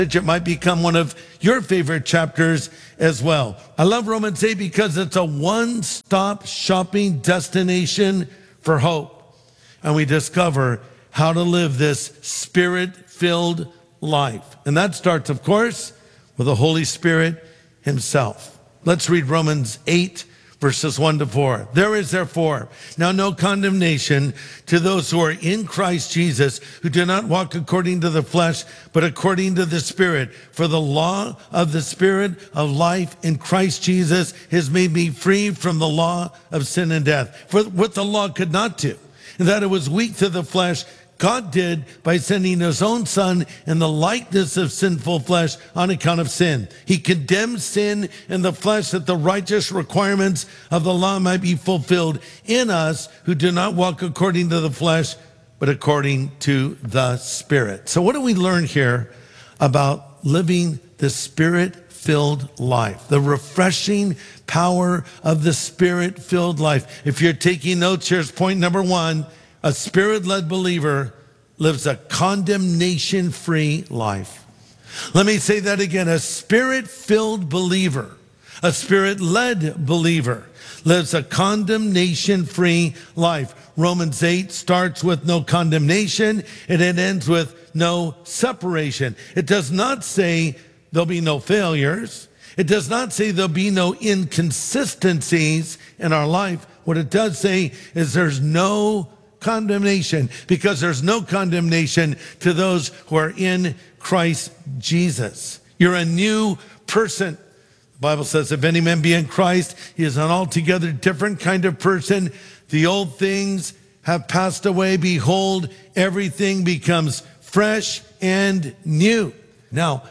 It might become one of your favorite chapters as well. I love Romans 8 because it's a one-stop shopping destination for hope. And we discover how to live this Spirit-filled life. And that starts, of course, with the Holy Spirit himself. Let's read Romans 8, verses 1 to 4. There is therefore now no condemnation to those who are in Christ Jesus, who do not walk according to the flesh, but according to the Spirit. For the law of the Spirit of life in Christ Jesus has made me free from the law of sin and death. For what the law could not do, and that it was weak to the flesh, God did by sending his own Son in the likeness of sinful flesh on account of sin. He condemned sin in the flesh that the righteous requirements of the law might be fulfilled in us who do not walk according to the flesh, but according to the Spirit. So what do we learn here about living the Spirit-filled life? The refreshing power of the Spirit-filled life. If you're taking notes, here's point number 1. A Spirit-led believer lives a condemnation-free life. Let me say that again. A Spirit-filled believer, a Spirit-led believer lives a condemnation-free life. Romans 8 starts with no condemnation, and it ends with no separation. It does not say there'll be no failures. It does not say there'll be no inconsistencies in our life. What it does say is there's no condemnation, because there's no condemnation to those who are in Christ Jesus. You're a new person. The Bible says, if any man be in Christ, he is an altogether different kind of person. The old things have passed away. Behold, everything becomes fresh and new. Now,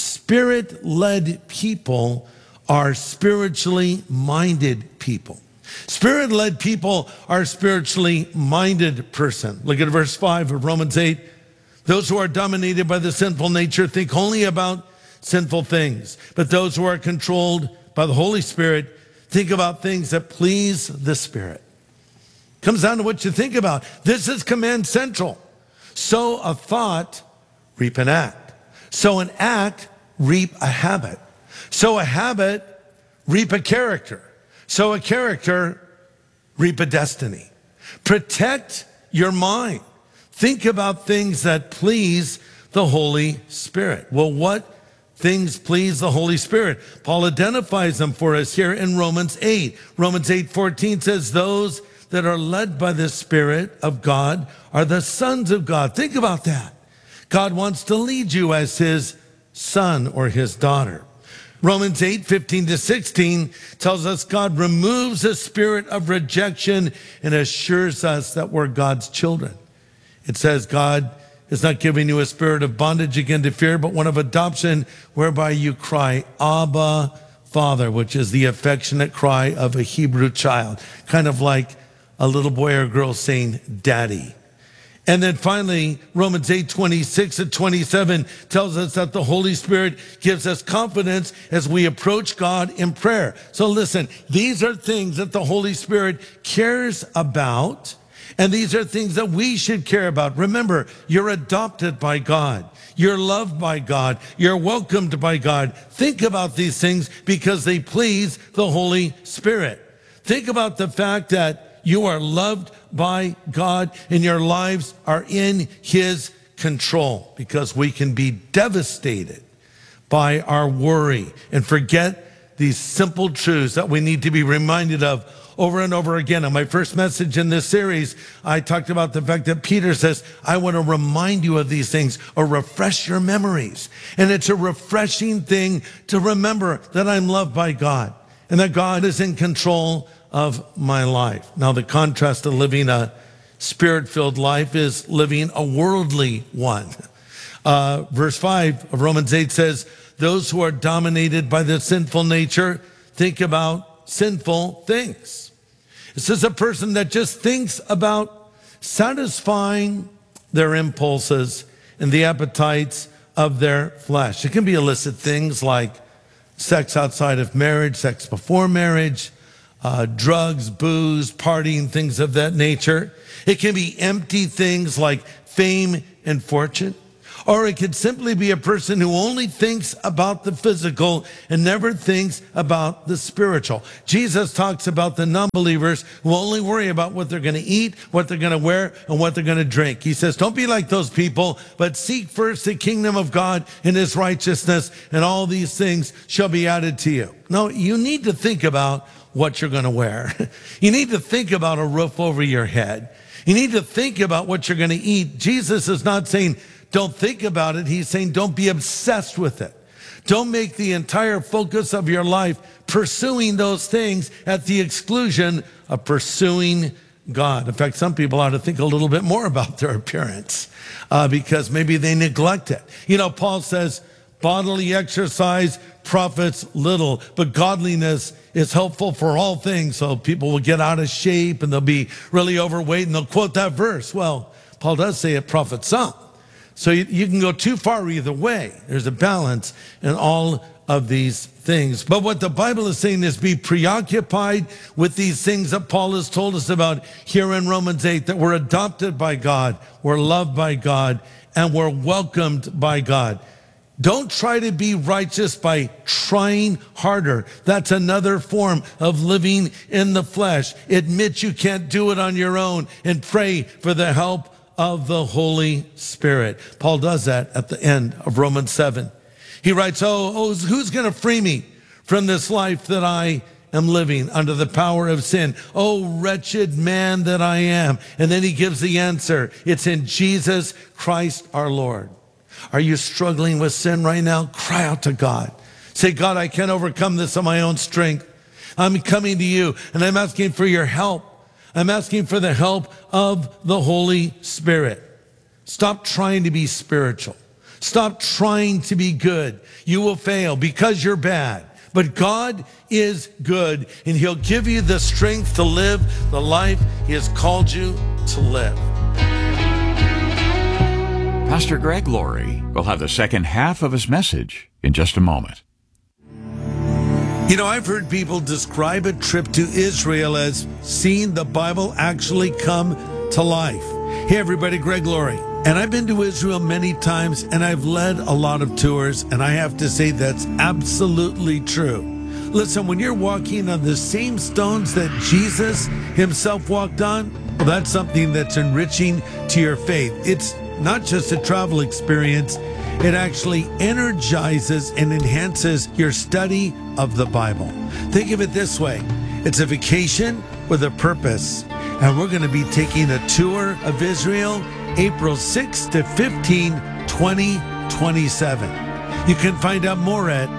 Spirit-led people are spiritually minded people. Spirit-led people are spiritually minded person. Look at verse 5 of Romans 8. Those who are dominated by the sinful nature think only about sinful things. But those who are controlled by the Holy Spirit think about things that please the Spirit. Comes down to what you think about. This is command central. Sow a thought, reap an act. Sow an act, reap a habit. Sow a habit, reap a character. Sow a character, reap a destiny. Protect your mind. Think about things that please the Holy Spirit. Well, what things please the Holy Spirit? Paul identifies them for us here in Romans 8. Romans 8:14 says, those that are led by the Spirit of God are the sons of God. Think about that. God wants to lead you as his son or his daughter. Romans 8:15-16 tells us God removes the spirit of rejection and assures us that we're God's children. It says God is not giving you a spirit of bondage again to fear, but one of adoption whereby you cry, Abba, Father, which is the affectionate cry of a Hebrew child, kind of like a little boy or girl saying, Daddy. And then finally, Romans 8:26-27 tells us that the Holy Spirit gives us confidence as we approach God in prayer. So listen, these are things that the Holy Spirit cares about, and these are things that we should care about. Remember, you're adopted by God. You're loved by God. You're welcomed by God. Think about these things because they please the Holy Spirit. Think about the fact that you are loved by God and your lives are in his control, because we can be devastated by our worry and forget these simple truths that we need to be reminded of over and over again. On my first message in this series, I talked about the fact that Peter says, I want to remind you of these things or refresh your memories. And it's a refreshing thing to remember that I'm loved by God and that God is in control of my life. Now, the contrast to living a Spirit-filled life is living a worldly one. Verse 5 of Romans 8 says, those who are dominated by the sinful nature think about sinful things. This is a person that just thinks about satisfying their impulses and the appetites of their flesh. It can be illicit things like sex outside of marriage, sex before marriage, drugs, booze, partying, things of that nature. It can be empty things like fame and fortune, Or it could simply be a person who only thinks about the physical and never thinks about the spiritual. Jesus talks about the non-believers who only worry about what they're going to eat, what they're going to wear, and what they're going to drink. He says, don't be like those people, but seek first the kingdom of God and his righteousness, and all these things shall be added to you. No, you need to think about what you're going to wear. You need to think about a roof over your head. You need to think about what you're going to eat. Jesus is not saying, don't think about it. He's saying, don't be obsessed with it. Don't make the entire focus of your life pursuing those things at the exclusion of pursuing God. In fact, some people ought to think a little bit more about their appearance because maybe they neglect it. You know, Paul says, bodily exercise profits little, but godliness is helpful for all things. So people will get out of shape and they'll be really overweight and they'll quote that verse. Well, Paul does say it profits some. So you can go too far either way. There's a balance in all of these things. But what the Bible is saying is be preoccupied with these things that Paul has told us about here in Romans 8, that we're adopted by God, we're loved by God, and we're welcomed by God. Don't try to be righteous by trying harder. That's another form of living in the flesh. Admit you can't do it on your own and pray for the help of the Holy Spirit. Paul does that at the end of Romans 7. He writes, who's going to free me from this life that I am living under the power of sin? Oh, wretched man that I am. And then he gives the answer. It's in Jesus Christ our Lord. Are you struggling with sin right now? Cry out to God. Say, God, I can't overcome this on my own strength. I'm coming to you and I'm asking for your help. I'm asking for the help of the Holy Spirit. Stop trying to be spiritual. Stop trying to be good. You will fail because you're bad. But God is good, and he'll give you the strength to live the life he has called you to live. Pastor Greg Laurie will have the second half of his message in just a moment. You know, I've heard people describe a trip to Israel as seeing the Bible actually come to life. Hey, everybody, Greg Laurie. And I've been to Israel many times, and I've led a lot of tours, and I have to say that's absolutely true. Listen, when you're walking on the same stones that Jesus himself walked on, well, that's something that's enriching to your faith. It's not just a travel experience. It actually energizes and enhances your study of the Bible. Think of it this way. It's a vacation with a purpose. And we're going to be taking a tour of Israel April 6 to 15, 2027. You can find out more at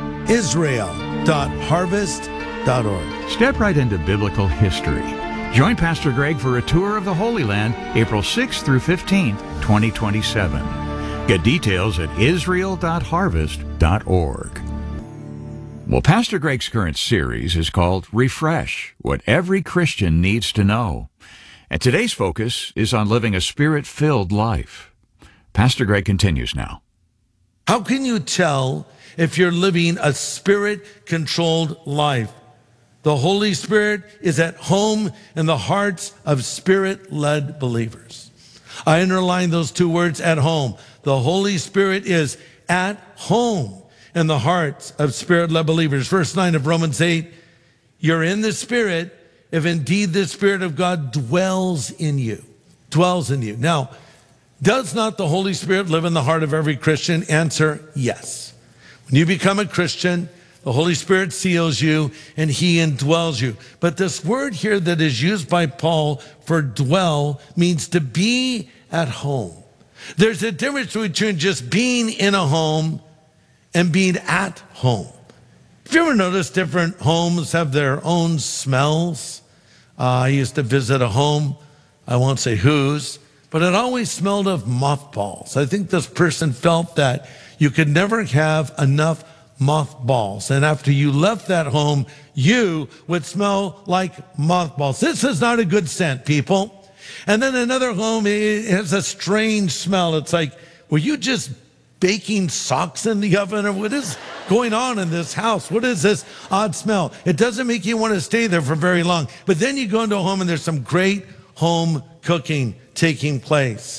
israel.harvest.org. Step right into biblical history. Join Pastor Greg for a tour of the Holy Land April 6 through 15, 2027. Get details at israel.harvest.org. Well, Pastor Greg's current series is called Refresh, What Every Christian Needs to Know. And today's focus is on living a Spirit-filled life. Pastor Greg continues now. How can you tell if you're living a Spirit-controlled life? The Holy Spirit is at home in the hearts of Spirit-led believers. I underline those two words, at home. The Holy Spirit is at home in the hearts of Spirit-led believers. Verse 9 of Romans 8, you're in the Spirit if indeed the Spirit of God dwells in you. Dwells in you. Now, does not the Holy Spirit live in the heart of every Christian? Answer, yes. When you become a Christian, the Holy Spirit seals you and he indwells you. But this word here that is used by Paul for dwell means to be at home. There's a difference between just being in a home and being at home. Have you ever noticed different homes have their own smells? I used to visit a home, I won't say whose, but it always smelled of mothballs. I think this person felt that you could never have enough mothballs. And after you left that home, you would smell like mothballs. This is not a good scent, people. And then another home, it has a strange smell. It's like, were you just baking socks in the oven, or what is going on in this house? What is this odd smell? It doesn't make you want to stay there for very long. But then you go into a home and there's some great home cooking taking place.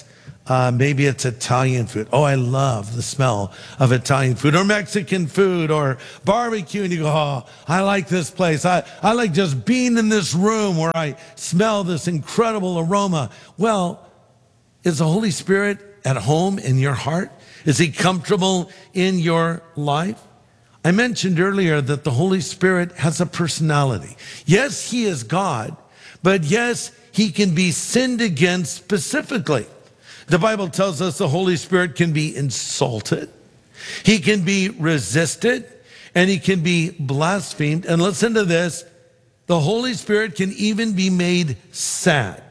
Maybe it's Italian food. Oh, I love the smell of Italian food, or Mexican food, or barbecue. And you go, oh, I like this place. I like just being in this room where I smell this incredible aroma. Well, is the Holy Spirit at home in your heart? Is he comfortable in your life? I mentioned earlier that the Holy Spirit has a personality. Yes, he is God, but yes, he can be sinned against specifically. The Bible tells us the Holy Spirit can be insulted, he can be resisted, and he can be blasphemed. And listen to this, the Holy Spirit can even be made sad.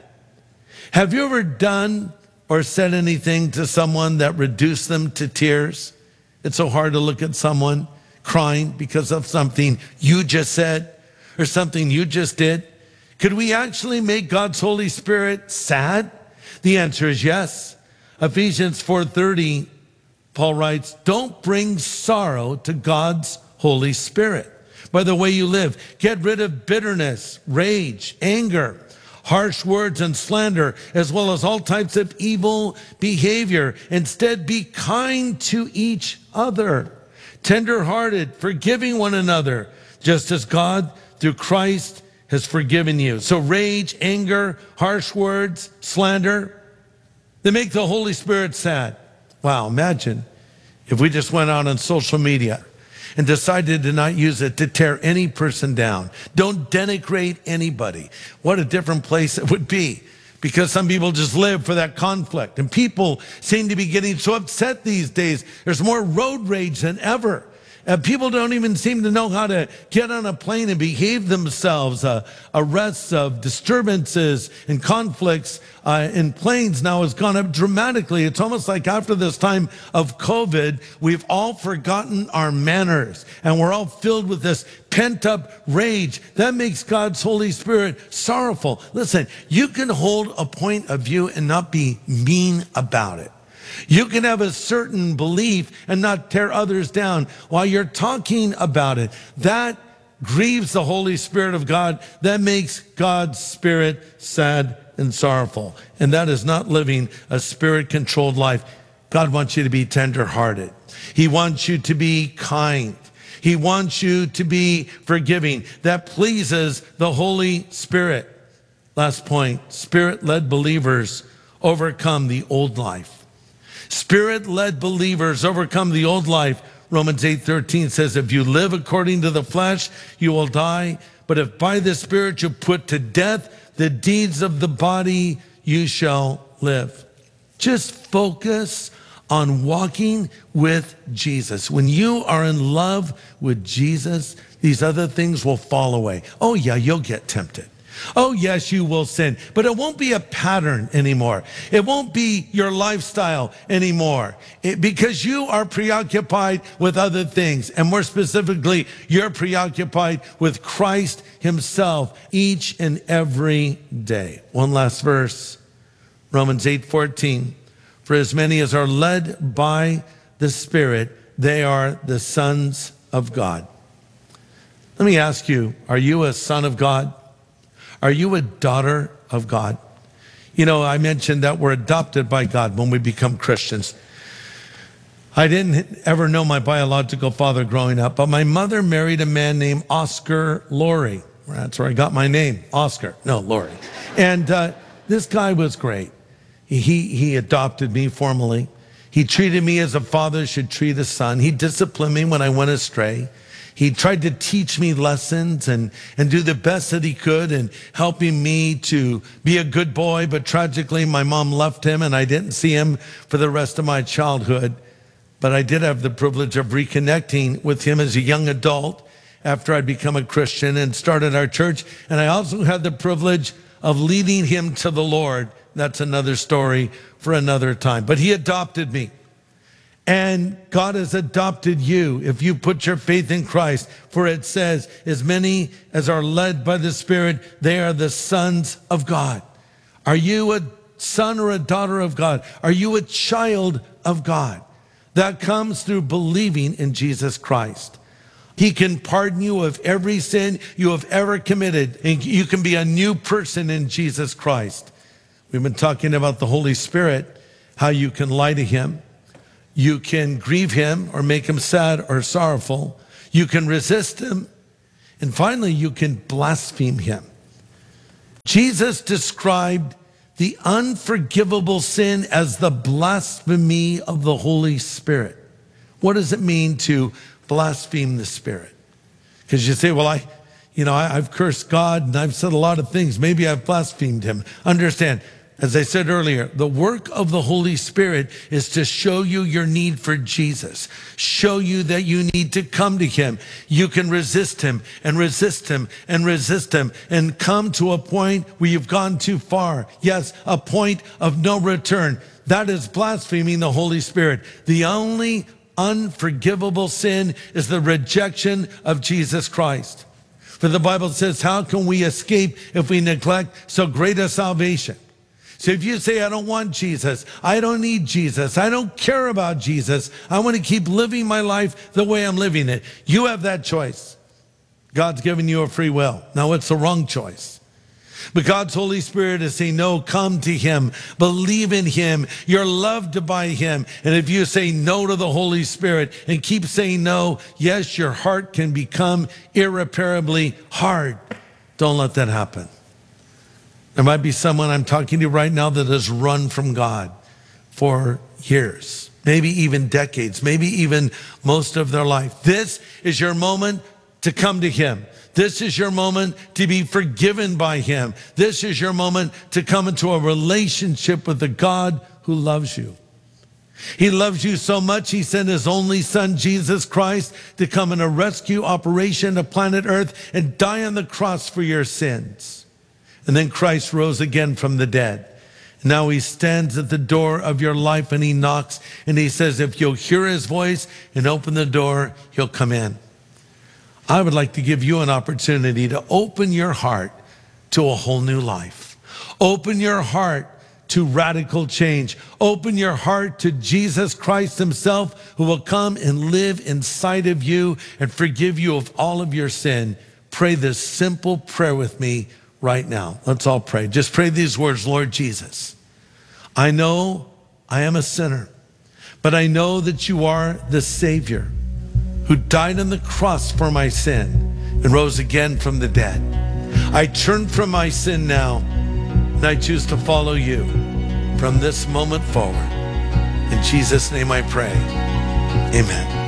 Have you ever done or said anything to someone that reduced them to tears? It's so hard to look at someone crying because of something you just said or something you just did. Could we actually make God's Holy Spirit sad? The answer is yes. Ephesians 4:30, Paul writes, don't bring sorrow to God's Holy Spirit by the way you live. Get rid of bitterness, rage, anger, harsh words and slander, as well as all types of evil behavior. Instead, be kind to each other, tender-hearted, forgiving one another, just as God, through Christ, has forgiven you. So rage, anger, harsh words, slander, they make the Holy Spirit sad. Wow, imagine if we just went out on social media and decided to not use it to tear any person down. Don't denigrate anybody. What a different place it would be, because some people just live for that conflict. And people seem to be getting so upset these days. There's more road rage than ever. People don't even seem to know how to get on a plane and behave themselves. Arrests of disturbances and conflicts in planes now has gone up dramatically. It's almost like after this time of COVID, we've all forgotten our manners and we're all filled with this pent-up rage. That makes God's Holy Spirit sorrowful. Listen, you can hold a point of view and not be mean about it. You can have a certain belief and not tear others down while you're talking about it. That grieves the Holy Spirit of God. That makes God's Spirit sad and sorrowful. And that is not living a Spirit-controlled life. God wants you to be tender-hearted. He wants you to be kind. He wants you to be forgiving. That pleases the Holy Spirit. Last point, Spirit-led believers overcome the old life. Spirit-led believers overcome the old life. Romans 8:13 says, if you live according to the flesh, you will die. But if by the Spirit you put to death the deeds of the body, you shall live. Just focus on walking with Jesus. When you are in love with Jesus, these other things will fall away. Oh yeah, you'll get tempted. Oh, yes, you will sin, but it won't be a pattern anymore. It won't be your lifestyle anymore because you are preoccupied with other things. And more specifically, you're preoccupied with Christ himself each and every day. One last verse, Romans 8:14. For as many as are led by the Spirit, they are the sons of God. Let me ask you, are you a son of God? Are you a daughter of God? You know, I mentioned that we're adopted by God when we become Christians. I didn't ever know my biological father growing up, but my mother married a man named Oscar Laurie. That's where I got my name, Oscar. No, Laurie. And this guy was great. He adopted me formally. He treated me as a father should treat a son. He disciplined me when I went astray. He tried to teach me lessons and do the best that he could in helping me to be a good boy. But tragically, my mom left him and I didn't see him for the rest of my childhood. But I did have the privilege of reconnecting with him as a young adult after I'd become a Christian and started our church. And I also had the privilege of leading him to the Lord. That's another story for another time. But he adopted me. And God has adopted you if you put your faith in Christ. For it says, as many as are led by the Spirit, they are the sons of God. Are you a son or a daughter of God? Are you a child of God? That comes through believing in Jesus Christ. He can pardon you of every sin you have ever committed. And you can be a new person in Jesus Christ. We've been talking about the Holy Spirit, how you can lie to him. You can grieve him or make him sad or sorrowful. You can resist him. And finally, you can blaspheme him. Jesus described the unforgivable sin as the blasphemy of the Holy Spirit. What does it mean to blaspheme the Spirit? Because you say, well, I've cursed God and I've said a lot of things. Maybe I've blasphemed him. Understand, as I said earlier, the work of the Holy Spirit is to show you your need for Jesus, show you that you need to come to him. You can resist him and resist him and resist him and come to a point where you've gone too far. Yes, a point of no return. That is blaspheming the Holy Spirit. The only unforgivable sin is the rejection of Jesus Christ. For the Bible says, how can we escape if we neglect so great a salvation? So if you say, I don't want Jesus, I don't need Jesus, I don't care about Jesus, I want to keep living my life the way I'm living it, you have that choice. God's given you a free will. Now it's the wrong choice. But God's Holy Spirit is saying, no, come to him, believe in him, you're loved by him. And if you say no to the Holy Spirit and keep saying no, yes, your heart can become irreparably hard. Don't let that happen. There might be someone I'm talking to right now that has run from God for years, maybe even decades, maybe even most of their life. This is your moment to come to him. This is your moment to be forgiven by him. This is your moment to come into a relationship with the God who loves you. He loves you so much, he sent his only son, Jesus Christ, to come in a rescue operation to planet Earth and die on the cross for your sins. And then Christ rose again from the dead. Now he stands at the door of your life and he knocks and he says, if you'll hear his voice and open the door, he'll come in. I would like to give you an opportunity to open your heart to a whole new life. Open your heart to radical change. Open your heart to Jesus Christ himself, who will come and live inside of you and forgive you of all of your sin. Pray this simple prayer with me right now. Let's all pray. Just pray these words. Lord Jesus, I know I am a sinner, but I know that you are the Savior who died on the cross for my sin and rose again from the dead. I turn from my sin now and I choose to follow you from this moment forward. In Jesus' name I pray. Amen.